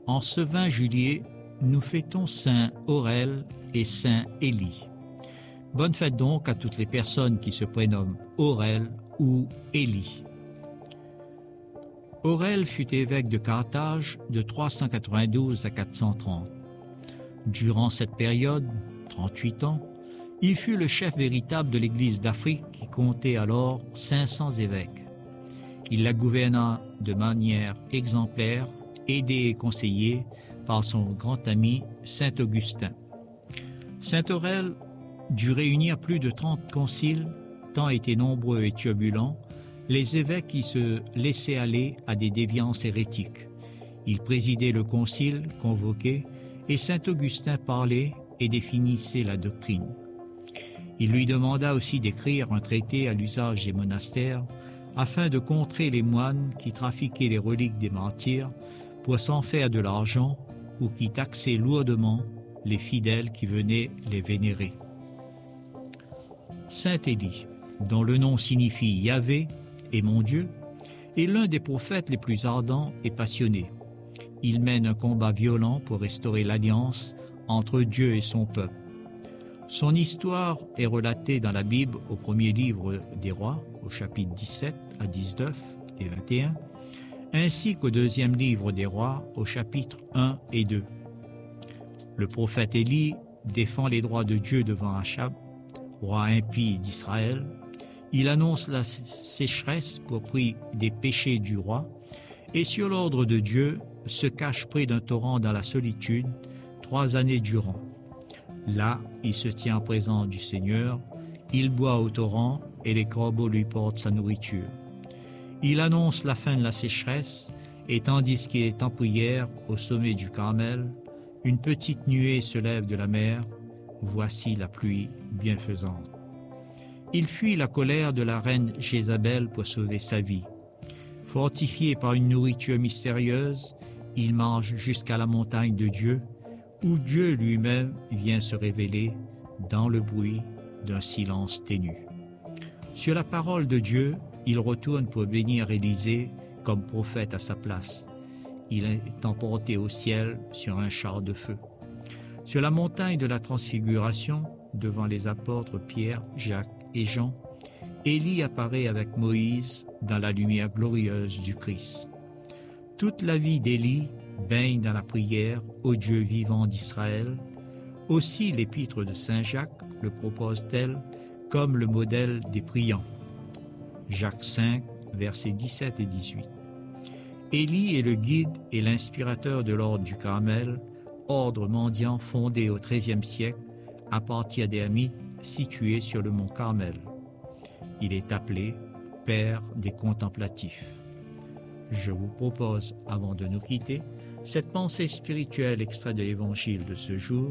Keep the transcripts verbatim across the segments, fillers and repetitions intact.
En ce vingt juillet, nous fêtons Saint Aurèle et Saint Élie. Bonne fête donc à toutes les personnes qui se prénomment Aurèle ou Élie. Aurèle fut évêque de Carthage de trois cent quatre-vingt-douze à quatre cent trente. Durant cette période, trente-huit ans, il fut le chef véritable de l'Église d'Afrique qui comptait alors cinq cents évêques. Il la gouverna de manière exemplaire, aidé et conseillé par son grand ami Saint Augustin. Saint Aurèle dut réunir plus de trente conciles, tant étaient nombreux et turbulents les évêques qui se laissaient aller à des déviances hérétiques. Il présidait le concile convoqué et Saint Augustin parlait et définissait la doctrine. Il lui demanda aussi d'écrire un traité à l'usage des monastères afin de contrer les moines qui trafiquaient les reliques des martyrs pour s'en faire de l'argent ou qui taxaient lourdement les fidèles qui venaient les vénérer. Saint Élie, dont le nom signifie Yahvé et mon Dieu, est l'un des prophètes les plus ardents et passionnés. Il mène un combat violent pour restaurer l'alliance entre Dieu et son peuple. Son histoire est relatée dans la Bible au premier livre des rois, au chapitre dix-sept à dix-neuf et vingt et un, ainsi qu'au deuxième livre des rois, au chapitre un et deux. Le prophète Élie défend les droits de Dieu devant Achab, roi impie d'Israël. Il annonce la sécheresse pour prix des péchés du roi et sur l'ordre de Dieu se cache près d'un torrent dans la solitude trois années durant. Là, il se tient en présence du Seigneur, il boit au torrent et les corbeaux lui portent sa nourriture. Il annonce la fin de la sécheresse et tandis qu'il est en prière au sommet du Carmel, une petite nuée se lève de la mer, voici la pluie bienfaisante. Il fuit la colère de la reine Jézabel pour sauver sa vie. Fortifié par une nourriture mystérieuse, il marche jusqu'à la montagne de Dieu, où Dieu lui-même vient se révéler dans le bruit d'un silence ténu. Sur la parole de Dieu, il retourne pour bénir Élisée comme prophète à sa place. Il est emporté au ciel sur un char de feu. Sur la montagne de la Transfiguration, devant les apôtres Pierre, Jacques et Jean, Élie apparaît avec Moïse dans la lumière glorieuse du Christ. Toute la vie d'Élie baigne dans la prière au Dieu vivant d'Israël. Aussi l'épître de Saint Jacques le propose-t-elle comme le modèle des priants. Jacques cinq, versets dix-sept et dix-huit. Élie est le guide et l'inspirateur de l'ordre du Carmel, ordre mendiant fondé au treizième siècle à partir des Hamites situés sur le mont Carmel. Il est appelé Père des contemplatifs. Je vous propose, avant de nous quitter, cette pensée spirituelle extrait de l'Évangile de ce jour.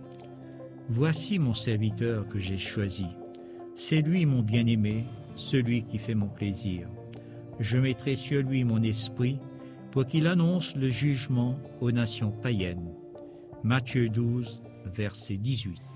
Voici mon serviteur que j'ai choisi. C'est lui mon bien-aimé, celui qui fait mon plaisir. Je mettrai sur lui mon esprit pour qu'il annonce le jugement aux nations païennes. Matthieu douze, verset dix-huit.